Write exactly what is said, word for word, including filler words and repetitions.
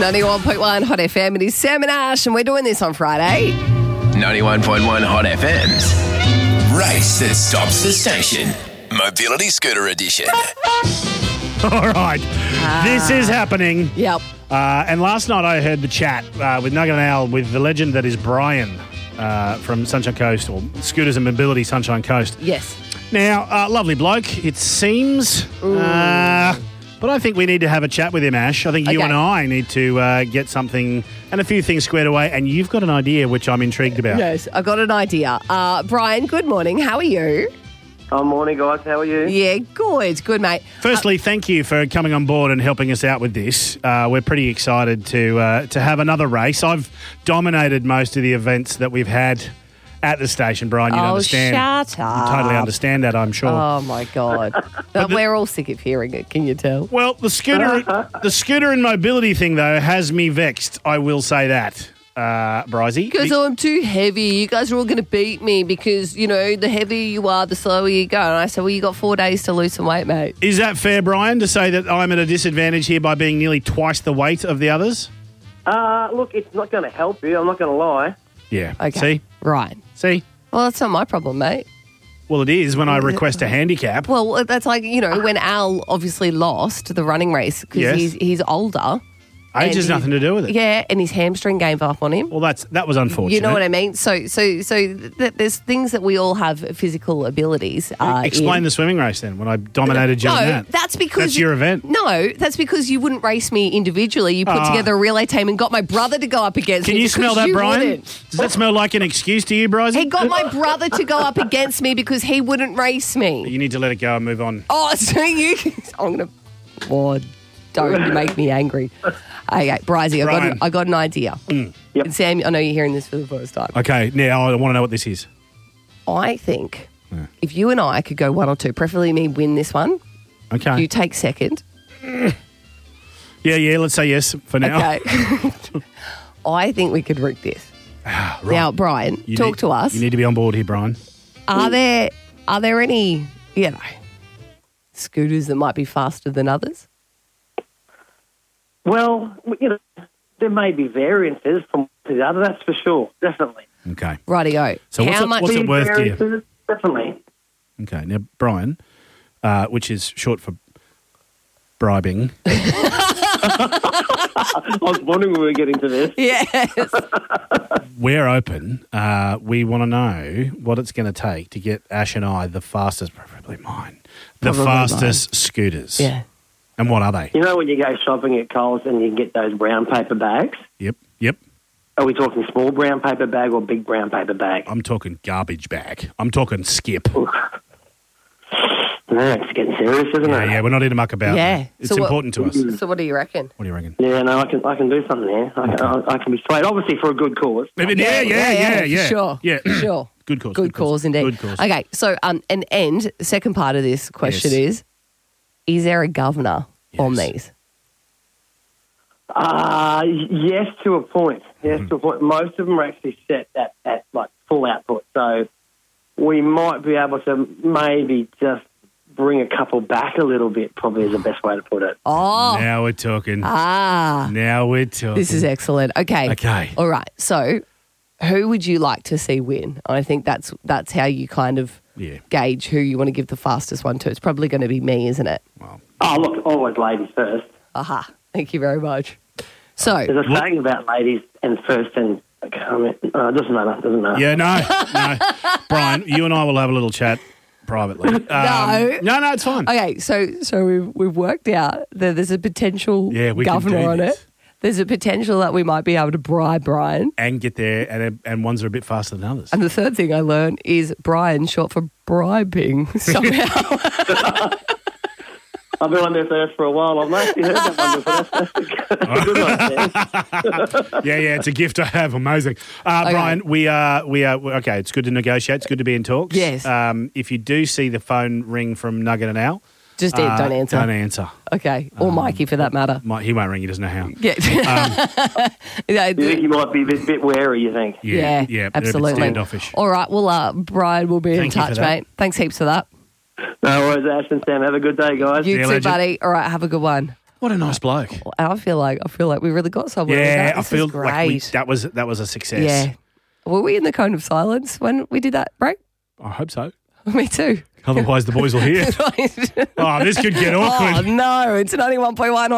ninety-one point one Hot F M. It is Sam and Ash, and we're doing this on Friday. ninety-one point one Hot F M's Race That Stops the Station. Mobility Scooter Edition. All right. Ah. This is happening. Yep. Uh, and last night I heard the chat uh, with Nugget and Al with the legend that is Brian uh, from Sunshine Coast, or Scooters and Mobility Sunshine Coast. Yes. Now, uh, lovely bloke, it seems. Uh, but I think we need to have a chat with him, Ash. I think you Okay. and I need to uh, get something and a few things squared away. And you've got an idea, which I'm intrigued about. Yes, I've got an idea. Uh, Brian, good morning. How are you? Oh, morning, guys. How are you? Yeah, good. Good, mate. Firstly, thank you for coming on board and helping us out with this. Uh, we're pretty excited to uh, to have another race. I've dominated most of the events that we've had at the station, Brian. You Oh, understand? shut You up. totally understand that, I'm sure. Oh, my God. But the- we're all sick of hearing it, can you tell? Well, the scooter, the scooter and mobility thing though has me vexed. I will say that, uh, Brizey. Because I'm too heavy. You guys are all going to beat me because, you know, the heavier you are, the slower you go. And I said, well, you got four days to lose some weight, mate. Is that fair, Brian, to say that I'm at a disadvantage here by being nearly twice the weight of the others? Uh, look, it's not going to help you. I'm not going to lie. Yeah. Okay. See? Right. See? Well, that's not my problem, mate. Well, it is when I request a handicap. Well, that's like, you know, when Al obviously lost the running race because Yes. he's, he's older. Age and has he- nothing to do with it. Yeah, and his hamstring gave up on him. Well, that's that was unfortunate. You know what I mean? So, so, so th- there's things that we all have physical abilities. Uh, Explain in. the swimming race then, when I dominated you No, in that. that's because That's your event. No, that's because you wouldn't race me individually. You put Ah. together a relay team and got my brother to go up against Can me. you because smell that, you Brian? wouldn't. Does that smell like an excuse to you, Brizey? He got my brother to go up against me because he wouldn't race me. You need to let it go and move on. Oh, so you? I'm gonna. Oh, don't make me angry. Okay, Brizey, I got, Brian. an, I got an idea. Yep. And Sam, I know you're hearing this for the first time. Okay, now I want to know what this is. I think if you and I could go one or two, preferably me win this one, Okay. you take second. yeah, yeah, let's say yes for now. Okay. I think we could rig this. Right. Now, Brian, You talk need- to us. You need to be on board here, Brian. Are there are there any, you know, scooters that might be faster than others? Well, you know, there may be variances from one to the other, that's for sure. Definitely. Okay. Rightio. So what's How it- much? what's it Big worth to you? variances, definitely. Okay. Now, Brian, uh, which is short for bribing. I was wondering when we were getting to this. Yes. We're open. Uh, we want to know what it's going to take to get Ash and I the fastest, preferably mine, the Probably fastest scooters. Yeah. And what are they? You know when you go shopping at Coles and you can get those brown paper bags? Yep. Yep. Are we talking small brown paper bag or big brown paper bag? I'm talking garbage bag. I'm talking skip. No, it's getting serious, isn't Yeah, it? yeah, we're not here to muck about. Yeah. It's So what- important to us. So what do you reckon? What do you reckon? Yeah, no, I can I can do something there. I can, I, I can be straight, obviously for a good cause. Yeah, yeah, yeah, yeah, yeah. Sure. Yeah. Sure. Good cause. Good cause indeed. Good cause. Okay, so um, and and the second part of this question Yes. is: is there a governor on Yes. these? Uh, yes, to a point. Yes, Mm-hmm. to a point. Most of them are actually set at, at like full output, so we might be able to maybe just bring a couple back a little bit. Probably is the best way to put it. Oh, Now we're talking. ah, Now we're talking. this is excellent. Okay, Okay. all right. So, who would you like to see win? I think that's that's how you kind of Yeah. gauge who you want to give the fastest one to. It's probably going to be me, isn't it? Well, Oh, look, always ladies first. Aha! Thank you very much. So, There's a What- saying about ladies and first and okay, I mean, uh, doesn't matter. Doesn't matter. yeah, no, no. Brian, you and I will have a little chat privately. Um, No. No, no, it's fine. okay, so so we've we've worked out that there's a potential Yeah, we can governor do on this. it. There's a potential that we might be able to bribe Brian. And get there, and and ones are a bit faster than others. And the third thing I learned is Brian, short for bribing, somehow. I've been on there first for a while. I've actually heard that one before. That's, that's a good one, Sam. Yeah, yeah, it's a gift I have. Amazing. Uh, Okay. Brian, we are, we are, okay, it's good to negotiate. It's good to be in talks. Yes. Um, if you do see the phone ring from Nugget and Al, Just uh, don't answer. Don't answer. Okay, or Mikey for that matter. Mike, he won't ring, he doesn't know how. Yeah. Yeah, You think you might be a bit, bit wary, you think? Yeah, yeah, yeah, absolutely. They're a bit standoffish. All right, well, uh, Brian will be in Thank you for touch, that. mate. Thanks heaps for that. No worries, Ash and Sam. Have a good day, guys. You See you, too, legend. buddy. All right, have a good one. What a nice bloke. I feel like I feel like we really got somewhere. with Yeah, that. I This feel is great. like we, that was that was a success. Yeah. Were we in the cone of silence when we did that break? I hope so. Me too. Otherwise, the boys will hear. Right. Oh, this could get Oh, awkward. no. It's ninety-one point one